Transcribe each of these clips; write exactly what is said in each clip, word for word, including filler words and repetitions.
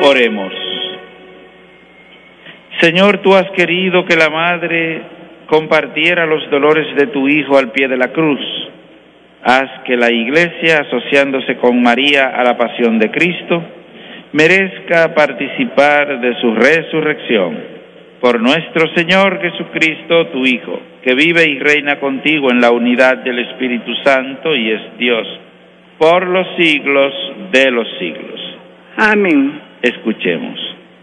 Oremos. Señor, tú has querido que la Madre compartiera los dolores de tu Hijo al pie de la cruz. Haz que la Iglesia, asociándose con María a la pasión de Cristo, merezca participar de su resurrección. Por nuestro Señor Jesucristo, tu Hijo, que vive y reina contigo en la unidad del Espíritu Santo y es Dios, por los siglos de los siglos. Amén. Escuchemos.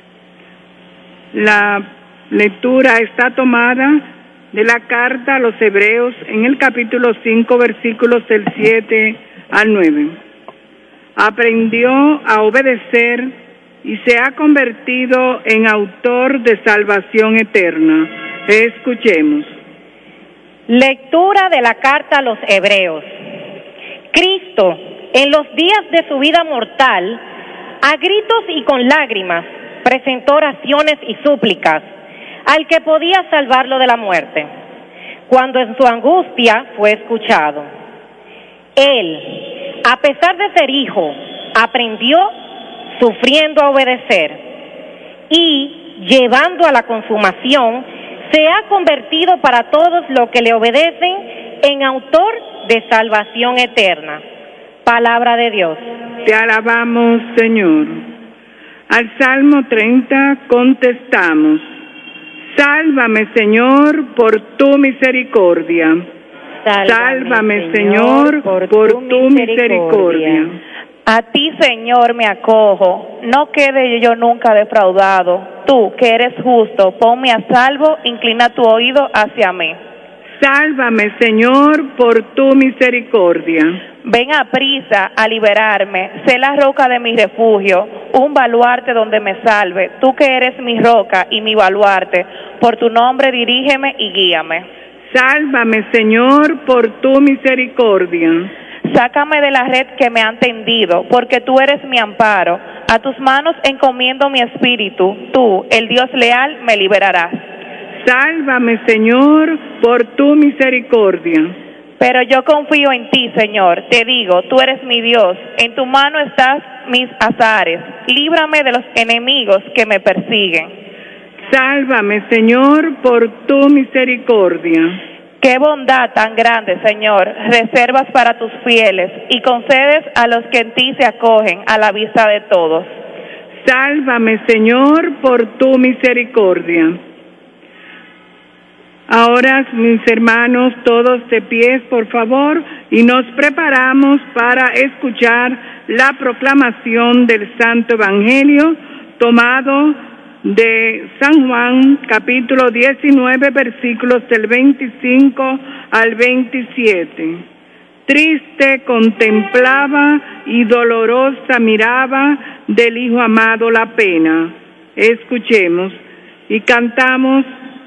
La lectura está tomada de la carta a los Hebreos en el capítulo cinco, versículos del siete al nueve. Aprendió a obedecer y se ha convertido en autor de salvación eterna. Escuchemos. Lectura de la carta a los Hebreos. Cristo, en los días de su vida mortal, a gritos y con lágrimas, presentó oraciones y súplicas al que podía salvarlo de la muerte, cuando en su angustia fue escuchado. Él, a pesar de ser hijo, aprendió sufriendo a obedecer y, llevando a la consumación, se ha convertido para todos los que le obedecen en autor de salvación eterna. Palabra de Dios. Te alabamos, Señor. Al Salmo treinta contestamos: Sálvame, Señor, por tu misericordia. Sálvame, Sálvame Señor, por, por tu, tu misericordia. misericordia. A ti, Señor, me acojo, no quede yo nunca defraudado. Tú, que eres justo, ponme a salvo, inclina tu oído hacia mí. Sálvame, Señor, por tu misericordia. Ven a prisa a liberarme, sé la roca de mi refugio, un baluarte donde me salve. Tú que eres mi roca y mi baluarte, por tu nombre dirígeme y guíame. Sálvame, Señor, por tu misericordia. Sácame de la red que me han tendido, porque tú eres mi amparo. A tus manos encomiendo mi espíritu, tú, el Dios leal, me liberarás. Sálvame, Señor, por tu misericordia. Pero yo confío en ti, Señor, te digo, tú eres mi Dios, en tu mano están mis azares, líbrame de los enemigos que me persiguen. Sálvame, Señor, por tu misericordia. Qué bondad tan grande, Señor, reservas para tus fieles y concedes a los que en ti se acogen a la vista de todos. Sálvame, Señor, por tu misericordia. Ahora, mis hermanos, todos de pie, por favor, y nos preparamos para escuchar la proclamación del Santo Evangelio tomado de San Juan, capítulo diecinueve, versículos del veinticinco al veintisiete. Triste contemplaba y dolorosa miraba del Hijo amado la pena. Escuchemos y cantamos